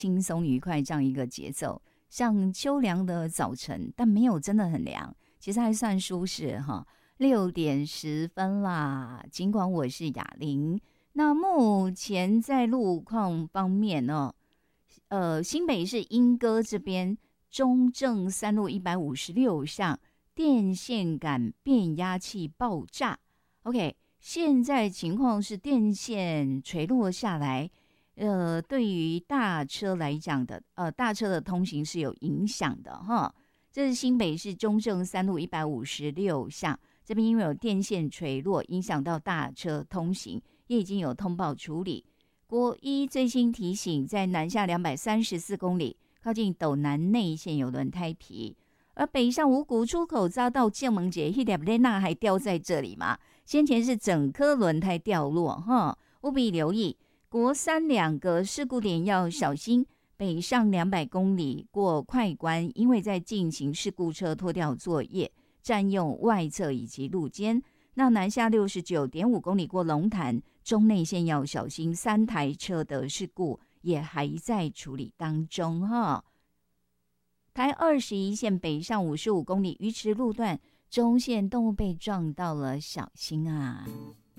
轻松愉快这样一个节奏，像秋凉的早晨，但没有真的很凉，其实还算舒适哈。6点10分啦，尽管我是哑铃。那目前在路况方面呢，新北市莺歌这边中正3路156巷电线杆变压器爆炸。OK， 现在情况是电线垂落下来，对于大车来讲的，大车的通行是有影响的哈。这是新北市中正3路156巷，这边因为有电线垂落，影响到大车通行，也已经有通报处理。国一最新提醒，在南下234公里，靠近斗南内线有轮胎皮，而北上五股出口匝道建门节一点雷纳还掉在这里嘛？先前是整颗轮胎掉落哈，务必留意。国三2个事故点要小心，北上200公里过快关，因为在进行事故车脱掉作业，占用外侧以及路肩。那南下69.5公里过龙潭，中内线要小心，3台车的事故也还在处理当中哈。台21线北上55公里鱼池路段，中线动物被撞到了，小心啊！